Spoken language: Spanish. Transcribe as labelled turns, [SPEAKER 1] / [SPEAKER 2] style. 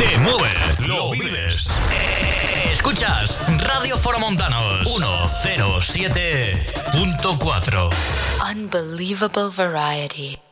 [SPEAKER 1] te mueve, lo vives. Escuchas Radio Foromontanos 107.4.
[SPEAKER 2] Unbelievable variety.